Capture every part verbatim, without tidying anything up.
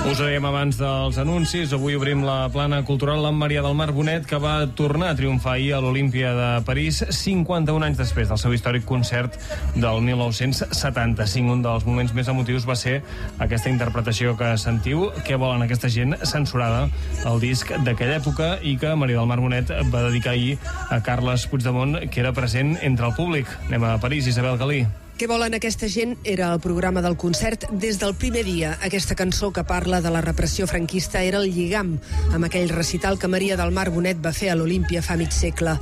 Us ho dèiem abans dels anuncis. Avui obrim la plana cultural amb Maria del Mar Bonet, que va tornar a triomfar ahir a l'Olímpia de París cinquanta-un anys després del seu històric concert del mil nou-cents setanta-cinc. Un dels moments més emotius va ser aquesta interpretació que sentiu, Què volen aquesta gent, censurada al disc d'aquella època i que Maria del Mar Bonet va dedicar ahir a Carles Puigdemont, que era present entre el públic. Anem a París, Isabel Galí. Què volen aquesta gent era el programa del concert des del primer dia. Aquesta cançó que parla de la repressió franquista era el lligam amb aquell recital que Maria del Mar Bonet va fer a l'Olímpia fa mig segle.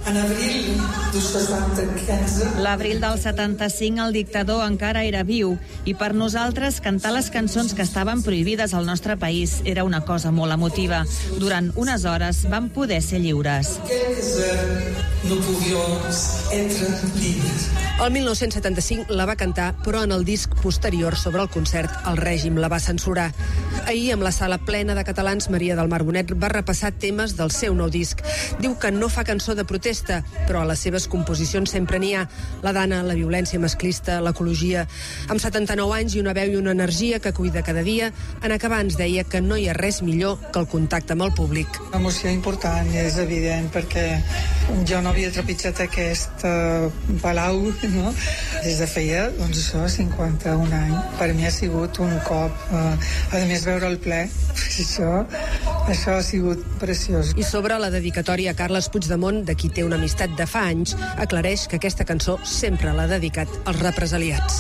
L'abril del setanta-cinc el dictador encara era viu i per nosaltres cantar les cançons que estaven prohibides al nostre país era una cosa molt emotiva. Durant unes hores vam poder ser lliures. El mil nou-cents setanta-cinc la va cantar, però en el disc posterior sobre el concert el règim la va censurar. Ahir, amb la sala plena de catalans, Maria del Mar Bonet va repassar temes del seu nou disc. Diu que no fa cançó de protesta, però a les seves composicions sempre n'hi ha. La dana, la violència masclista, l'ecologia. Amb setanta-nou anys i una veu i una energia que cuida cada dia, en acabar ens deia que no hi ha res millor que el contacte amb el públic. Una emoció important, és evident, perquè jo no havia trepitjat aquest uh, palau, no? Des de feia, doncs això, cinquanta-un anys. Per mi ha sigut un cop, uh, a més veure el ple, això, això ha sigut preciós. I sobre la dedicatòria a Carles Puigdemont, de qui té una amistat de fa anys, aclareix que aquesta cançó sempre l'ha dedicat als represaliats.